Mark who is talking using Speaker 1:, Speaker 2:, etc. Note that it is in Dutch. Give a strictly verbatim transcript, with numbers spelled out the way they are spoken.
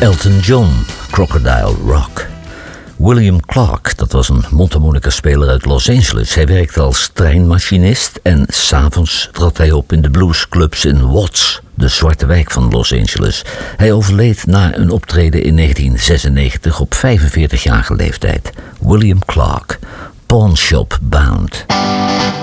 Speaker 1: Elton John, Crocodile Rock. William Clark, dat was een mondharmonica-speler uit Los Angeles. Hij werkte als treinmachinist en 's avonds trad hij op in de bluesclubs in Watts, de zwarte wijk van Los Angeles. Hij overleed na een optreden in negentien zesennegentig op vijfenveertigjarige leeftijd. William Clark, Pawn Shop Bound.